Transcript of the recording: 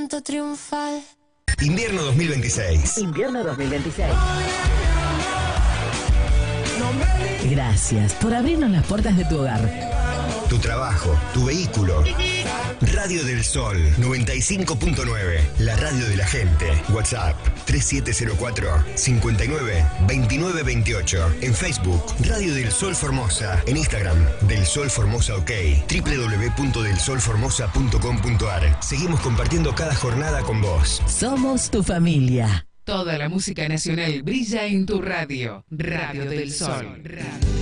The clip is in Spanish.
canto triunfal. Invierno 2026. Invierno 2026. Gracias por abrirnos las puertas de tu hogar. Tu trabajo, tu vehículo. Radio del Sol 95.9. La radio de la gente. WhatsApp 3704 59 29 28. En Facebook, Radio del Sol Formosa. En Instagram, Del Sol Formosa OK. www.delsolformosa.com.ar. Seguimos compartiendo cada jornada con vos. Somos tu familia. Toda la música nacional brilla en tu radio. Radio del Sol.